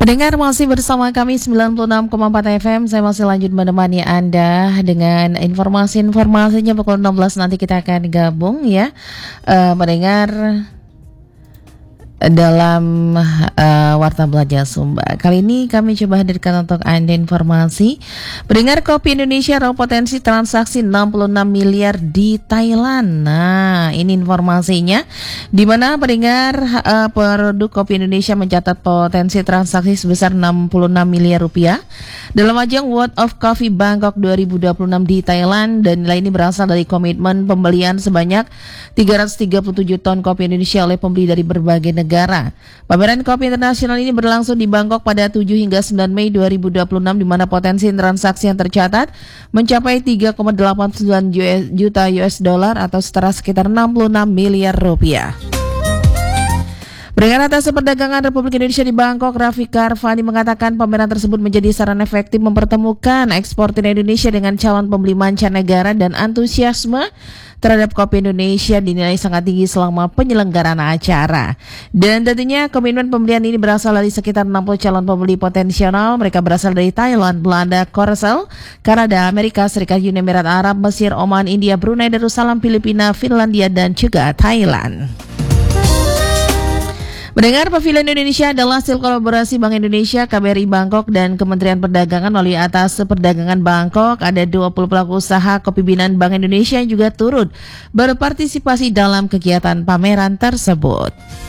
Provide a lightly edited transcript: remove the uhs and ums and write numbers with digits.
Pendengar masih bersama kami 96,4 FM. Saya masih lanjut menemani Anda dengan informasi-informasinya. Pukul 16 nanti kita akan gabung ya, mendengar dalam Warta Belajar Sumba. Kali ini kami coba hadirkan untuk Anda informasi. Pendengar, kopi Indonesia raw potensi transaksi 66 miliar di Thailand. Nah, ini informasinya, di mana pendengar produk kopi Indonesia mencatat potensi transaksi sebesar 66 miliar rupiah dalam ajang World of Coffee Bangkok 2026 di Thailand, dan nilai ini berasal dari komitmen pembelian sebanyak 337 ton kopi Indonesia oleh pembeli dari berbagai negara. Pameran kopi internasional ini berlangsung di Bangkok pada 7 hingga 9 Mei 2026, di mana potensi transaksi yang tercatat mencapai 3,89 juta US dollar atau setara sekitar 66 miliar rupiah. Pendengar, atas perdagangan Republik Indonesia di Bangkok, Rafiq Karvani mengatakan pameran tersebut menjadi sarana efektif mempertemukan eksportir Indonesia dengan calon pembeli mancanegara, dan antusiasme terhadap kopi Indonesia dinilai sangat tinggi selama penyelenggaraan acara. Dan tentunya komitmen pembelian ini berasal dari sekitar 60 calon pembeli potensial. Mereka berasal dari Thailand, Belanda, Korsel, Kanada, Amerika Serikat, Uni Emirat Arab, Mesir, Oman, India, Brunei Darussalam, Filipina, Finlandia, dan juga Thailand. Mendengar, Pavilion Indonesia adalah hasil kolaborasi Bank Indonesia, KBRI Bangkok, dan Kementerian Perdagangan. Melalui atas perdagangan Bangkok, ada 20 pelaku usaha kopi binaan Bank Indonesia yang juga turut berpartisipasi dalam kegiatan pameran tersebut.